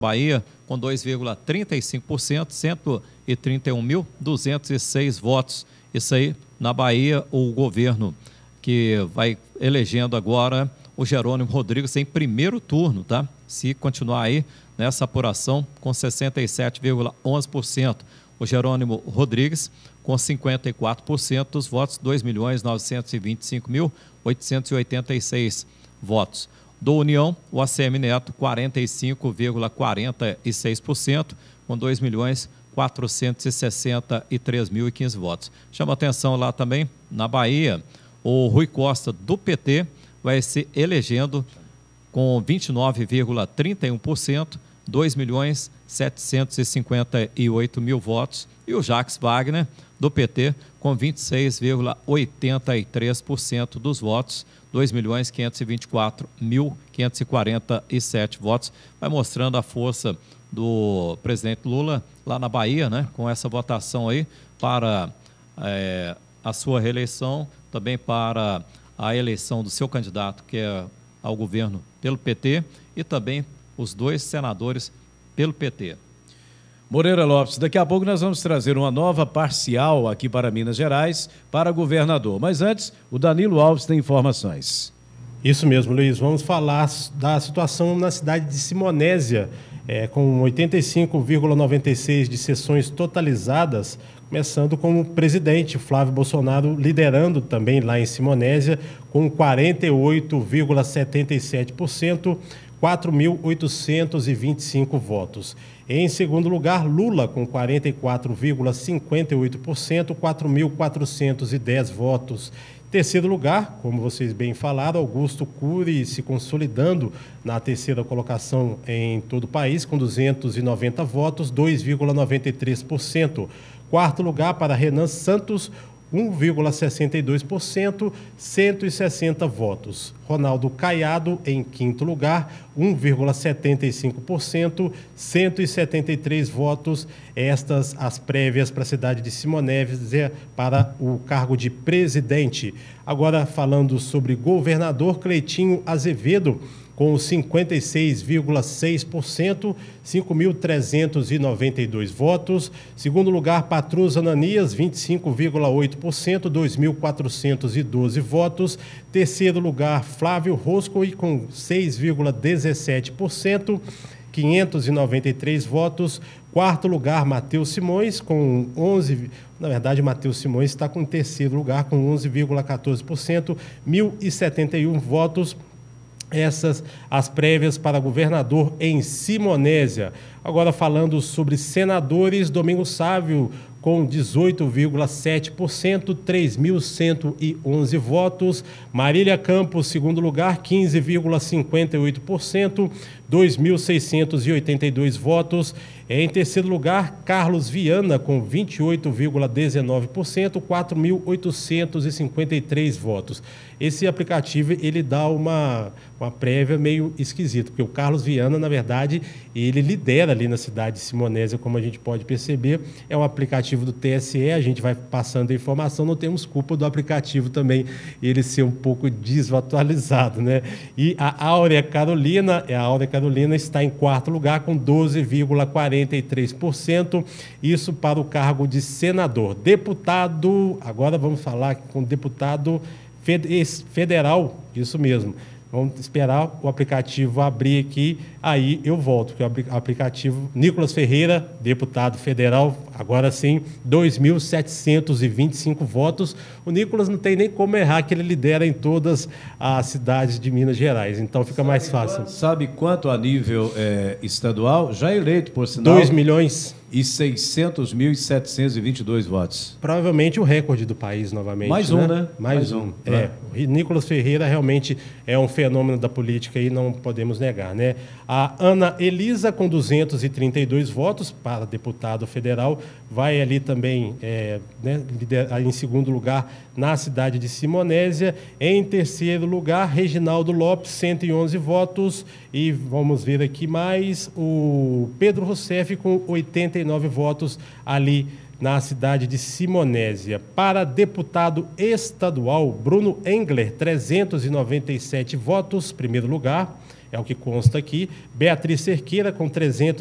Bahia, com 2,35%, 131.206 votos. Isso aí, na Bahia, o governo que vai elegendo agora o Jerônimo Rodrigues em primeiro turno, tá? Se continuar aí nessa apuração, com 67,11%. O Jerônimo Rodrigues, com 54% dos votos, 2.925.886 votos. Do União, o ACM Neto, 45,46%, com 2.463.015 votos. Chama atenção lá também, na Bahia, o Rui Costa, do PT, vai se elegendo com 29,31%, 2.758.000 votos. E o Jacques Wagner, do PT, com 26,83% dos votos, 2.524.547 votos. Vai mostrando a força do presidente Lula lá na Bahia, né? Com essa votação aí para a sua reeleição, também para a eleição do seu candidato, que é ao governo pelo PT, e também os 2 senadores pelo PT. Moreira Lopes, daqui a pouco nós vamos trazer uma nova parcial aqui para Minas Gerais, para governador. Mas antes, o Danilo Alves tem informações. Isso mesmo, Luiz. Vamos falar da situação na cidade de Simonésia, com 85,96% de sessões totalizadas, começando com o presidente Flávio Bolsonaro liderando também lá em Simonésia, com 48,77%, 4.825 votos. Em segundo lugar, Lula, com 44,58%, 4.410 votos. Terceiro lugar, como vocês bem falaram, Augusto Cury se consolidando na terceira colocação em todo o país, com 290 votos, 2,93%. Quarto lugar para Renan Santos, 1,62%, 160 votos. Ronaldo Caiado, em quinto lugar, 1,75%, 173 votos. Estas as prévias para a cidade de Simonésia para o cargo de presidente. Agora, falando sobre governador, Cleitinho Azevedo, com 56,6%, 5.392 votos. Segundo lugar, Patrus Ananias, 25,8%, 2.412 votos. Terceiro lugar, Flávio Roscoe, com 6,17%, 593 votos. Quarto lugar, Matheus Simões, com 11%. Na verdade, Matheus Simões está com terceiro lugar, com 11,14%, 1.071 votos. Essas as prévias para governador em Simonésia. Agora falando sobre senadores, Domingos Sávio com 18,7%, 3.111 votos. Marília Campos, segundo lugar, 15,58%, 2.682 votos. Em terceiro lugar, Carlos Viana, com 28,19%, 4.853 votos. Esse aplicativo, ele dá uma prévia meio esquisita, porque o Carlos Viana, na verdade, ele lidera ali na cidade de Simonésia, como a gente pode perceber. É um aplicativo do TSE, a gente vai passando a informação, não temos culpa do aplicativo também, ele ser um pouco desatualizado, né? E a Áurea Carolina está em quarto lugar com 12,43%, isso para o cargo de senador. Deputado, agora vamos falar com o deputado federal, isso mesmo. Vamos esperar o aplicativo abrir aqui, aí eu volto, porque o aplicativo Nicolas Ferreira, deputado federal, agora sim, 2.725 votos. O Nicolas não tem nem como errar, que ele lidera em todas as cidades de Minas Gerais, então fica mais fácil. Sabe quanto a nível estadual? Já eleito, por sinal. 2.600.722 votos. Provavelmente o recorde do país novamente. Mais um, né? Mais um. O Nicolas Ferreira realmente é um fenômeno da política e não podemos negar, né? A Ana Elisa, com 232 votos para deputado federal, vai ali também em segundo lugar na cidade de Simonésia. Em terceiro lugar, Reginaldo Lopes, 111 votos. E vamos ver aqui mais o Pedro Rousseff, com 89 votos ali na cidade de Simonésia. Para deputado estadual, Bruno Engler, 397 votos, primeiro lugar. é o que consta aqui. Beatriz Cerqueira com